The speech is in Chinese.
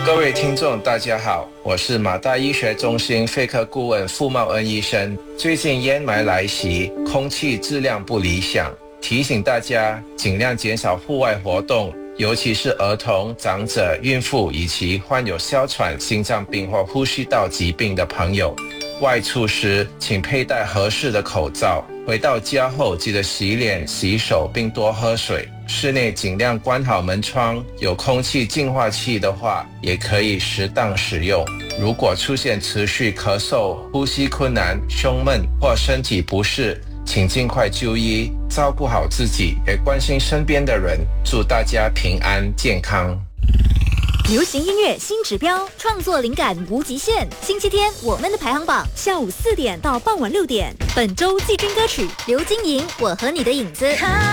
各位听众，大家好，我是马大医学中心肺科顾问傅茂恩医生。最近烟霾来袭，空气质量不理想，提醒大家尽量减少户外活动，尤其是儿童、长者、孕妇以及患有哮喘、心脏病或呼吸道疾病的朋友。外出时请佩戴合适的口罩，回到家后记得洗脸、洗手并多喝水。室内尽量关好门窗，有空气净化器的话也可以适当使用。如果出现持续咳嗽、呼吸困难、胸闷或身体不适，请尽快就医，照顾好自己，也关心身边的人。祝大家平安健康。 流行音乐新指标，创作灵感无极限。星期天我们的排行榜，下午4点到傍晚6点。本周季军歌曲刘金莹《我和你的影子》。